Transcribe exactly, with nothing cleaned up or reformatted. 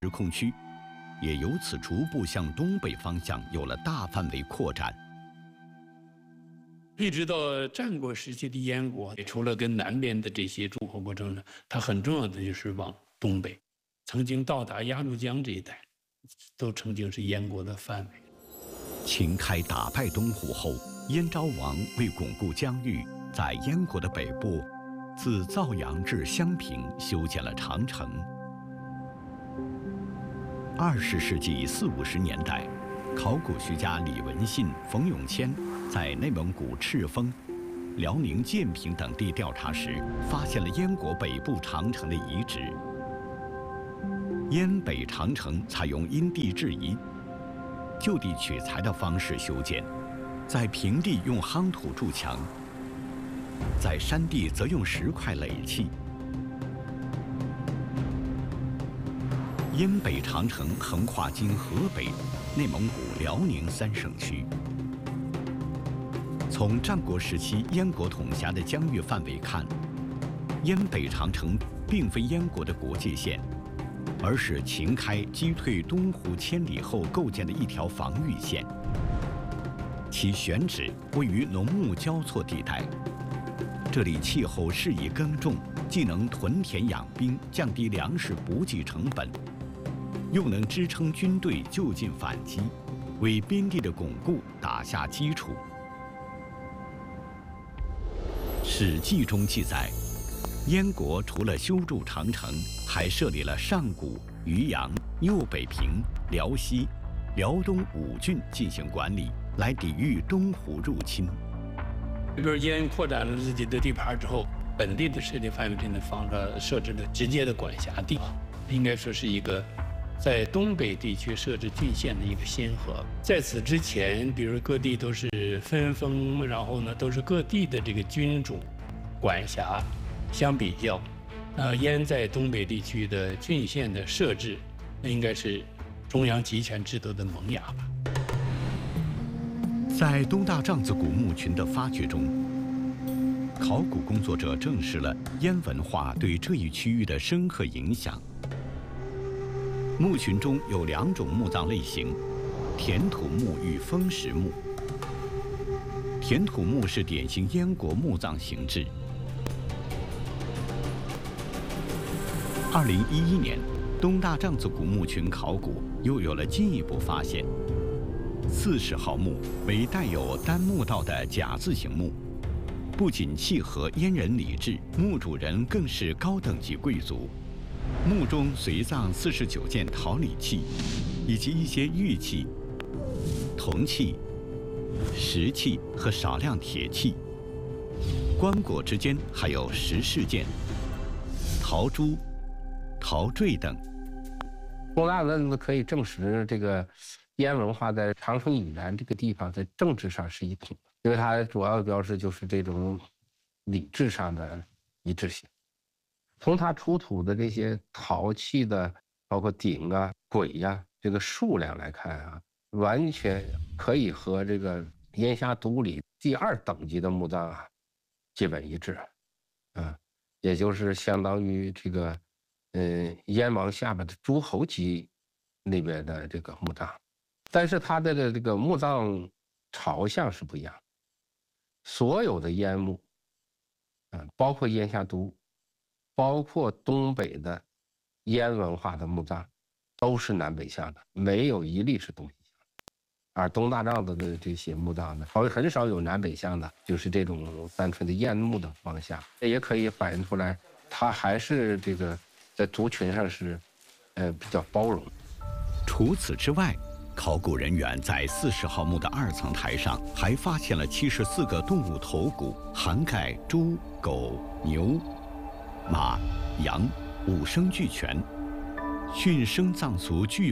时空区，也由此逐步向东北方向有了大范围扩展。 一直到战国时期的燕国，除了跟南边的这些诸侯国争呢，它很重要的就是往东北，曾经到达鸭绿江这一带，都曾经是燕国的范围。 秦开打败东胡后，燕昭王为巩固疆域，在燕国的北部，自枣阳至襄平修建了长城。二十世纪四五十年代，考古学家李文信、冯永谦在内蒙古赤峰、辽宁建平等地调查时，发现了燕国北部长城的遗址。燕北长城采用因地制宜、就地取材的方式修建，在平地用夯土筑墙，在山地则用石块垒砌。燕北长城横跨今河北、内蒙古、辽宁三省区。从战国时期燕国统辖的疆域范围看，燕北长城并非燕国的国界线，而是秦开击退东胡千里后构建的一条防御线。其选址位于农牧交错地带，这里气候适宜耕种，既能屯田养兵，降低粮食补给成本，又能支撑军队就近反击，为边地的巩固打下基础。《史记》中记载，燕国除了修筑长城，还设立了上古、渔阳、右北平、辽西、辽东五郡进行管理，来抵御东胡入侵。 比如燕扩展了自己的地盘之后，本地的势力范围之内放了设置了直接的管辖地，应该说是一个在东北地区设置郡县的一个先河。在此之前，比如各地都是分封，然后呢都是各地的这个君主管辖。相比较，呃，燕在东北地区的郡县的设置，那应该是中央集权制度的萌芽吧。 在东大帐子古墓群的发掘中，考古工作者证实了燕文化对这一区域的深刻影响。墓群中有两种墓葬类型：填土墓与封实墓。填土墓是典型燕国墓葬形制。二零一一年，东大帐子古墓群考古又有了进一步发现。四十号墓为带有单墓道的甲字形墓，不仅契合燕人礼制，墓主人更是高等级贵族。墓中随葬四十九件陶礼器，以及一些玉器、铜器、石器和少量铁器。棺椁之间还有石饰件、陶珠、陶坠等。 东大帐子可以证实，这个燕文化在长城以南这个地方在政治上是一统的，因为它主要的标志就是这种礼制上的一致性。从它出土的这些陶器的，包括鼎啊、簋呀，这个数量来看啊，完全可以和这个燕夏都里第二等级的墓葬啊基本一致，啊，也就是相当于这个，嗯，燕王下边的诸侯级那边的这个墓葬，但是它的这个墓葬朝向是不一样，所有的燕墓，嗯，包括燕夏都。包括东北的燕文化的墓葬，都是南北向的，没有一例是东西向的。而东大帐子的这些墓葬呢，好像很少有南北向的，就是这种单纯的燕墓的方向。这也可以反映出来，它还是这个在族群上是，呃，比较包容。 除此之外，考古人员在四十号墓的二层台上还发现了七十四个动物头骨，涵盖猪、狗、牛、马、羊，五牲俱全。驯生葬俗具有